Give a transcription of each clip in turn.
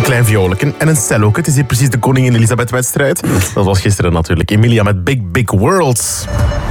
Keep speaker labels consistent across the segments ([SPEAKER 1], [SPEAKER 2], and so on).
[SPEAKER 1] klein vioolken en een cello. Het is hier precies de koningin Elisabeth-wedstrijd. Dat was gisteren natuurlijk. Emilia met Big Big Worlds.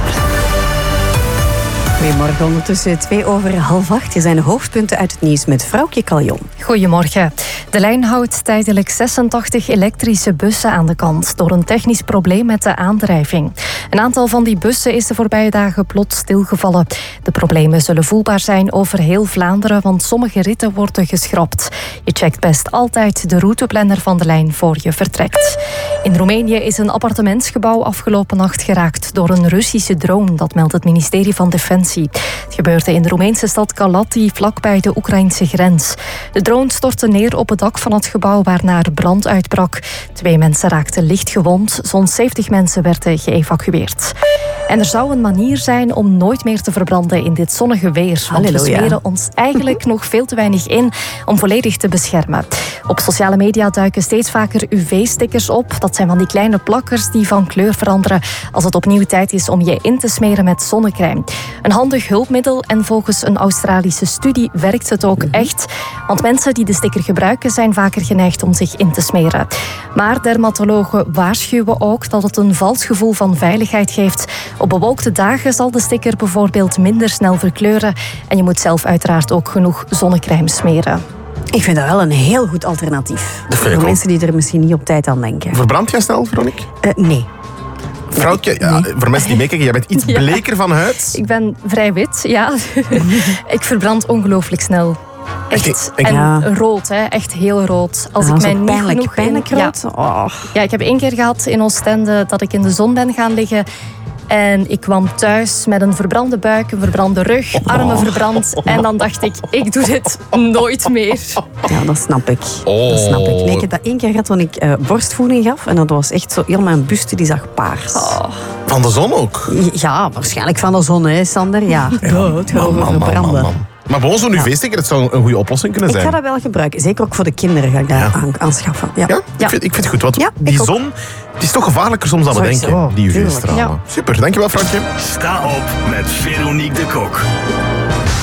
[SPEAKER 2] Goedemorgen, ondertussen 7:02. Hier zijn de hoofdpunten uit het nieuws met Vrouwtje Caljon.
[SPEAKER 3] Goedemorgen. De lijn houdt tijdelijk 86 elektrische bussen aan de kant door een technisch probleem met de aandrijving. Een aantal van die bussen is de voorbije dagen plots stilgevallen. De problemen zullen voelbaar zijn over heel Vlaanderen, want sommige ritten worden geschrapt. Je checkt best altijd de routeplanner van de lijn voor je vertrekt. In Roemenië is een appartementsgebouw afgelopen nacht geraakt door een Russische drone, dat meldt het ministerie van Defensie. Het gebeurde in de Roemeense stad Kalati, vlakbij de Oekraïnse grens. De drone stortte neer op het dak van het gebouw, waarna er brand uitbrak. 2 mensen raakten licht gewond, zo'n 70 mensen werden geëvacueerd. En er zou een manier zijn om nooit meer te verbranden in dit zonnige weer. Want we smeren ons eigenlijk nog veel te weinig in om volledig te beschermen. Op sociale media duiken steeds vaker UV-stickers op. Dat zijn van die kleine plakkers die van kleur veranderen als het opnieuw tijd is om je in te smeren met zonnecrème. Een handig hulpmiddel en volgens een Australische studie werkt het ook echt. Want mensen die de sticker gebruiken zijn vaker geneigd om zich in te smeren. Maar dermatologen waarschuwen ook dat het een vals gevoel van veiligheid geeft. Op bewolkte dagen zal de sticker bijvoorbeeld minder snel verkleuren. En je moet zelf uiteraard ook genoeg zonnecrème smeren.
[SPEAKER 2] Ik vind dat wel een heel goed alternatief. Voor mensen die er misschien niet op tijd aan denken.
[SPEAKER 1] Verbrand jij snel, Veronique?
[SPEAKER 2] Nee.
[SPEAKER 1] Vrouwtje, ja, voor mensen die meekijken, jij bent iets bleker van huid.
[SPEAKER 3] Ik ben vrij wit, ja. Ik verbrand ongelooflijk snel. Echt. Rood, hè. Echt heel rood. Als ik mij niet
[SPEAKER 2] pijnlijk rood?
[SPEAKER 3] Ja, ik heb 1 keer gehad in Oostende dat ik in de zon ben gaan liggen. En ik kwam thuis met een verbrande buik, een verbrande rug, armen verbrand. En dan dacht ik doe dit nooit meer.
[SPEAKER 2] Ja, dat snap ik. Dat snap ik. Nee, ik heb dat 1 keer gehad toen ik borstvoeding gaf. En dat was echt zo, heel mijn buste die zag paars.
[SPEAKER 1] Van de zon ook?
[SPEAKER 2] Ja, waarschijnlijk van de zon, hè, Sander. Ja, het gaat over verbranden.
[SPEAKER 1] Maar bij ons zo'n UV-sticker, het zou een goede oplossing kunnen zijn.
[SPEAKER 2] Ik ga dat wel gebruiken. Zeker ook voor de kinderen ga ik dat aanschaffen. Ja?
[SPEAKER 1] Ik vind het goed. Want die zon, het is toch gevaarlijker soms dan we denken. Die UV-stralen.
[SPEAKER 2] Ja.
[SPEAKER 1] Super, dankjewel Frankje.
[SPEAKER 4] Sta op met Veronique de Kok.